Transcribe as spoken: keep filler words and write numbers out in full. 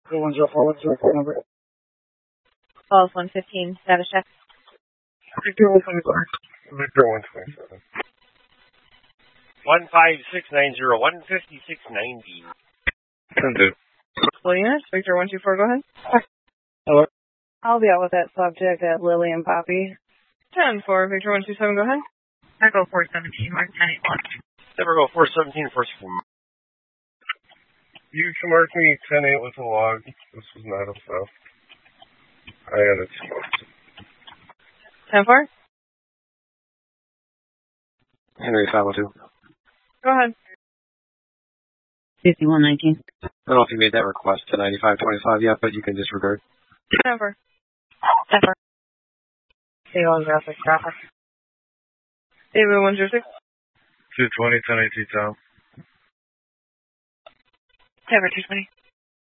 one zero four one zero four number. Calls one fifteen, status check. Victor one twenty-five. Victor one twenty-seven. One five six nine zero one fifty six ninety. ten two. Williams, Victor one two four, go ahead. Hello. I'll be out with that subject at Lily and Poppy. ten four, Victor one two seven, go ahead. Echo four seventeen, mark ten eight one. Echo four seventeen, first form. You can mark me ten eight with a log. This was not a foul. I had it. ten four? Henry five oh two. Go ahead. fifty-one nineteen. I don't know if you made that request to ninety-five twenty-five yet, but you can disregard. ten four. ten four. David one zero six, traffic. David one zero six. two twenty, ten eighteen, Tom. ten four two twenty.